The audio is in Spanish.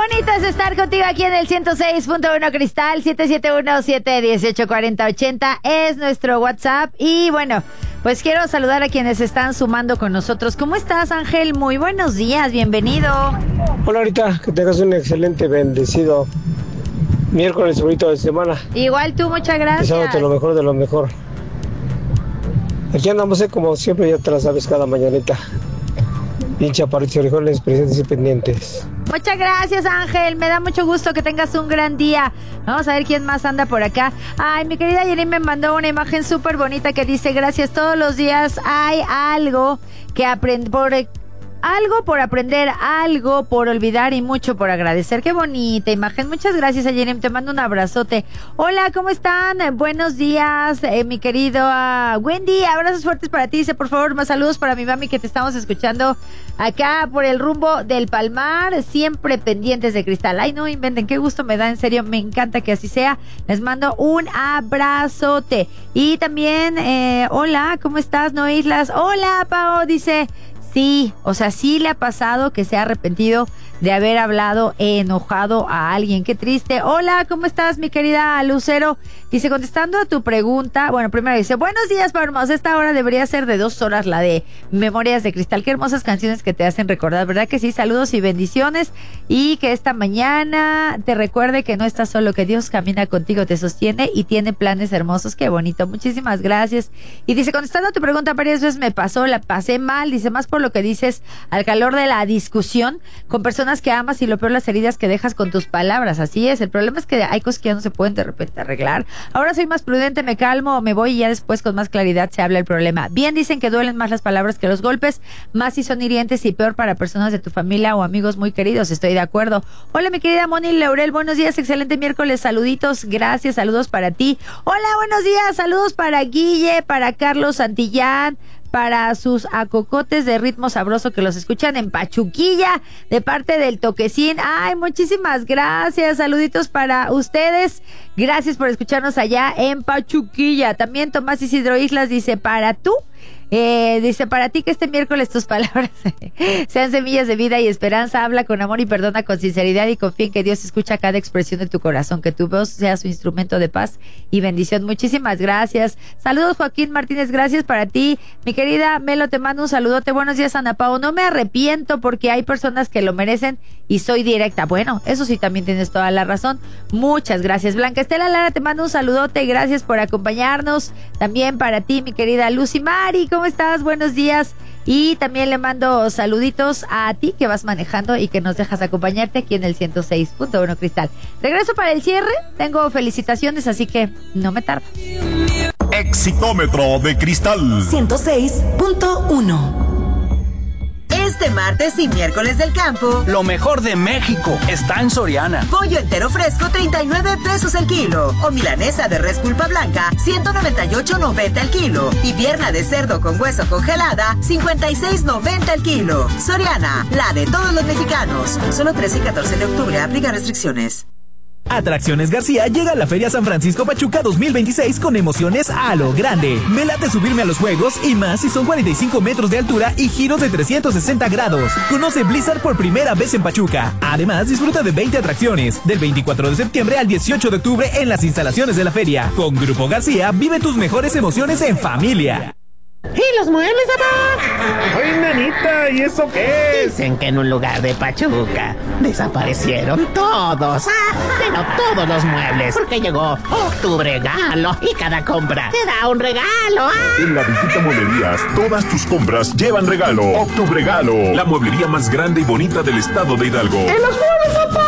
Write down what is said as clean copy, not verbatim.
bonito es estar contigo aquí en el 106.1 Cristal. 771-718-4080 es nuestro WhatsApp. Y bueno, pues quiero saludar a quienes están sumando con nosotros. ¿Cómo estás, Ángel? Muy buenos días, bienvenido. Hola, ahorita que tengas un excelente, bendecido miércoles bonito de semana. Igual tú, muchas gracias. Deseándote lo mejor de lo mejor. Aquí andamos, como siempre, ya te la sabes, cada mañanita. Bien chaparritos y orejones, presentes y pendientes. Muchas gracias, Ángel. Me da mucho gusto que tengas un gran día. Vamos a ver quién más anda por acá. Ay, mi querida Jenny me mandó una imagen súper bonita que dice: gracias, todos los días hay algo que aprender. Algo por aprender, algo por olvidar y mucho por agradecer. Qué bonita imagen. Muchas gracias, Jenny. Te mando un abrazote. Hola, ¿cómo están? Buenos días, mi querido Wendy. Abrazos fuertes para ti. Dice, por favor, más saludos para mi mami que te estamos escuchando acá por el rumbo del Palmar. Siempre pendientes de Cristal. Ay, no inventen. Qué gusto me da. En serio, me encanta que así sea. Les mando un abrazote. Y también, hola, ¿cómo estás, No Islas? Hola, Pao. Dice... Sí, o sea, sí le ha pasado que se ha arrepentido de haber hablado enojado a alguien. Qué triste. Hola, ¿cómo estás, mi querida Lucero? Dice, contestando a tu pregunta, bueno, primero dice, buenos días, Pau Hermosa. Esta hora debería ser de 2 horas, la de Memorias de Cristal. Qué hermosas canciones que te hacen recordar, ¿verdad que sí? Saludos y bendiciones. Y que esta mañana te recuerde que no estás solo, que Dios camina contigo, te sostiene y tiene planes hermosos. Qué bonito. Muchísimas gracias. Y dice, contestando a tu pregunta, varias veces me pasó, la pasé mal. Dice, más por lo que dices, al calor de la discusión con personas que amas y lo peor, las heridas que dejas con tus palabras. Así es, el problema es que hay cosas que ya no se pueden de repente arreglar. Ahora soy más prudente, me calmo, me voy y ya después con más claridad se habla el problema. Bien dicen que duelen más las palabras que los golpes, más si son hirientes y peor para personas de tu familia o amigos muy queridos. Estoy de acuerdo. Hola, mi querida Moni Laurel, buenos días, excelente miércoles, saluditos, gracias, saludos para ti. Hola, buenos días, saludos para Guille, para Carlos Santillán, para sus acocotes de ritmo sabroso que los escuchan en Pachuquilla, de parte del Toquecín. Ay, muchísimas gracias, saluditos para ustedes, gracias por escucharnos allá en Pachuquilla. También Tomás Isidro Islas dice, para tú, dice, para ti que este miércoles tus palabras sean semillas de vida y esperanza. Habla con amor y perdona con sinceridad y confía en que Dios escucha cada expresión de tu corazón, que tu voz sea su instrumento de paz y bendición. Muchísimas gracias. Saludos, Joaquín Martínez, gracias para ti. Mi querida Melo, te mando un saludote. Buenos días, Ana Pao. No me arrepiento porque hay personas que lo merecen y soy directa. Bueno, eso sí, también tienes toda la razón. Muchas gracias. Blanca Estela Lara, te mando un saludote. Gracias por acompañarnos. También para ti, mi querida Lucy Mari, ¿cómo estás? Buenos días. Y también le mando saluditos a ti que vas manejando y que nos dejas acompañarte aquí en el 106.1 Cristal. Regreso para el cierre. Tengo felicitaciones, así que no me tardo. Exitómetro de Cristal 106.1. Este martes y miércoles del campo, lo mejor de México está en Soriana. Pollo entero fresco, 39 pesos el kilo. O milanesa de res pulpa blanca, 198.90 el kilo. Y pierna de cerdo con hueso congelada, 56.90 el kilo. Soriana, la de todos los mexicanos. Solo 13 y 14 de octubre, aplica restricciones. Atracciones García llega a la Feria San Francisco Pachuca 2026 con emociones a lo grande. Me late subirme a los juegos y más si son 45 metros de altura y giros de 360 grados. Conoce Blizzard por primera vez en Pachuca. Además, disfruta de 20 atracciones del 24 de septiembre al 18 de octubre en las instalaciones de la feria. Con Grupo García, vive tus mejores emociones en familia. ¿Y los muebles, papá? Oye, nanita, ¿y eso qué es? Dicen que en un lugar de Pachuca desaparecieron todos. Pero todos los muebles. Porque llegó Octubre Regalo y cada compra te da un regalo. En la Visita Mueblerías, todas tus compras llevan regalo. Octubre Regalo, la mueblería más grande y bonita del estado de Hidalgo. ¡En los muebles, papá!